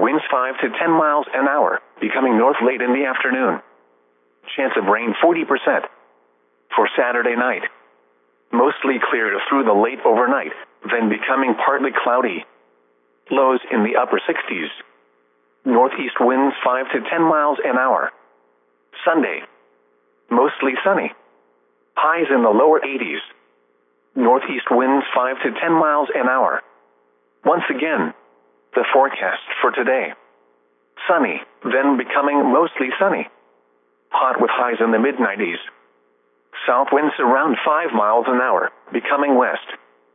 winds 5 to 10 miles an hour, becoming north late in the afternoon. Chance of rain 40%. For Saturday night, mostly clear through the late overnight, then becoming partly cloudy. Lows in the upper 60s. Northeast winds 5 to 10 miles an hour. Sunday, mostly sunny. Highs in the lower 80s. Northeast winds 5 to 10 miles an hour. Once again, the forecast for today. Sunny, then becoming mostly sunny. Hot with highs in the mid-90s. South winds around 5 miles an hour, becoming west.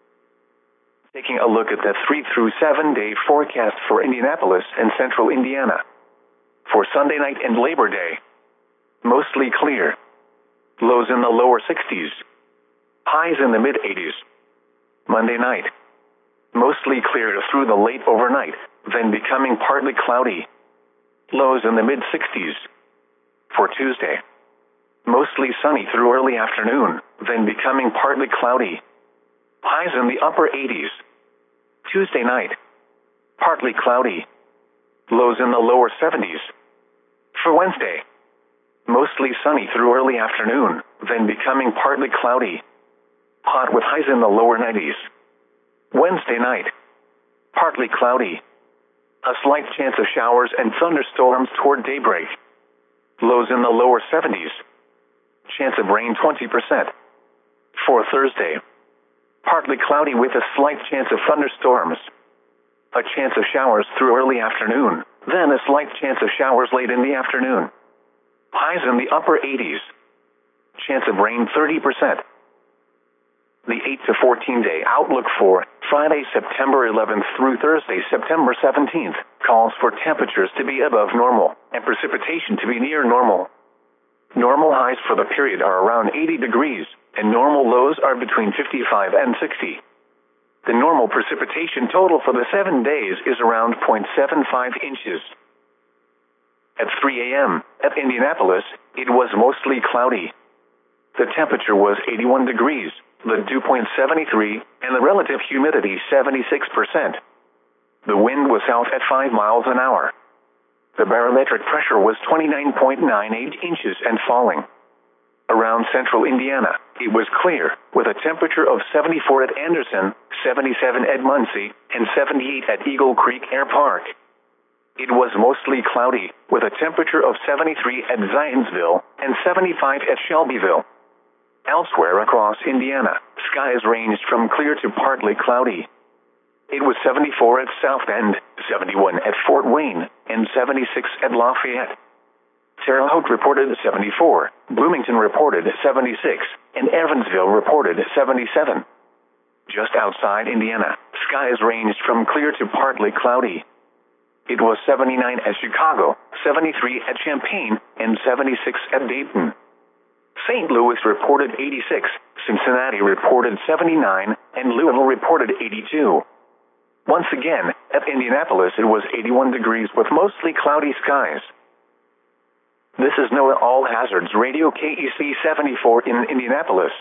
Taking a look at the 3 through 7 day forecast for Indianapolis and central Indiana. For Sunday night and Labor Day, mostly clear. Lows in the lower 60s. Highs in the mid-80s. Monday night, mostly clear through the late overnight, then becoming partly cloudy. Lows in the mid-60s. For Tuesday, mostly sunny through early afternoon, then becoming partly cloudy. Highs in the upper 80s. Tuesday night, partly cloudy. Lows in the lower 70s. For Wednesday, mostly sunny through early afternoon, then becoming partly cloudy. Hot with highs in the lower 90s. Wednesday night, partly cloudy. A slight chance of showers and thunderstorms toward daybreak. Lows in the lower 70s. Chance of rain 20%. For Thursday, partly cloudy with a slight chance of thunderstorms. A chance of showers through early afternoon, then a slight chance of showers late in the afternoon. Highs in the upper 80s. Chance of rain 30%. The 8 to 14 day outlook for Friday, September 11th through Thursday, September 17th, calls for temperatures to be above normal and precipitation to be near normal. Normal highs for the period are around 80 degrees, and normal lows are between 55 and 60. The normal precipitation total for the 7 days is around 0.75 inches. At 3 a.m., at Indianapolis, it was mostly cloudy. The temperature was 81 degrees, the dew point 73, and the relative humidity 76%. The wind was south at 5 miles an hour. The barometric pressure was 29.98 inches and falling. Around central Indiana, it was clear, with a temperature of 74 at Anderson, 77 at Muncie, and 78 at Eagle Creek Air Park. It was mostly cloudy, with a temperature of 73 at Zionsville and 75 at Shelbyville. Elsewhere across Indiana, skies ranged from clear to partly cloudy. It was 74 at South Bend, 71 at Fort Wayne, and 76 at Lafayette. Terre Haute reported 74, Bloomington reported 76, and Evansville reported 77. Just outside Indiana, skies ranged from clear to partly cloudy. It was 79 at Chicago, 73 at Champaign, and 76 at Dayton. St. Louis reported 86, Cincinnati reported 79, and Louisville reported 82. Once again, at Indianapolis it was 81 degrees with mostly cloudy skies. This is NOAA All Hazards Radio KEC 74 in Indianapolis.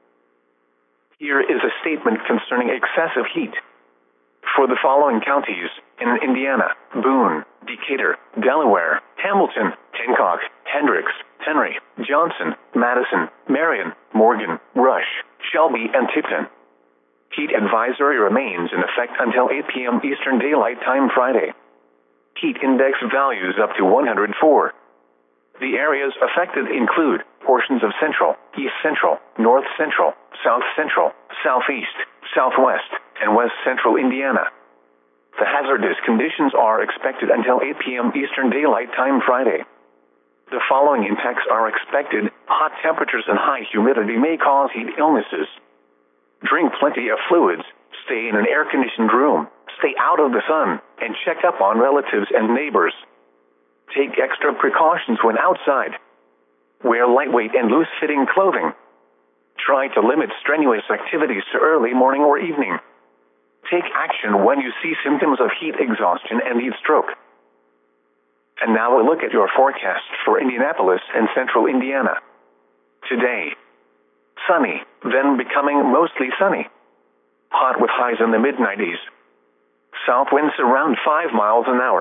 Here is a statement concerning excessive heat. For the following counties in Indiana: Boone, Decatur, Delaware, Hamilton, Hancock, Hendricks, Henry, Johnson, Madison, Marion, Morgan, Rush, Shelby, and Tipton. Heat advisory remains in effect until 8 p.m. Eastern Daylight Time Friday. Heat index values up to 104. The areas affected include portions of central, east central, north central, south central, southeast, southwest, and west central Indiana. The hazardous conditions are expected until 8 p.m. Eastern Daylight Time Friday. The following impacts are expected. Hot temperatures and high humidity may cause heat illnesses. Drink plenty of fluids, stay in an air-conditioned room, stay out of the sun, and check up on relatives and neighbors. Take extra precautions when outside. Wear lightweight and loose-fitting clothing. Try to limit strenuous activities to early morning or evening. Take action when you see symptoms of heat exhaustion and heat stroke. And now a look at your forecast for Indianapolis and central Indiana. Today, sunny, then becoming mostly sunny. Hot with highs in the mid-90s. South winds around 5 miles an hour.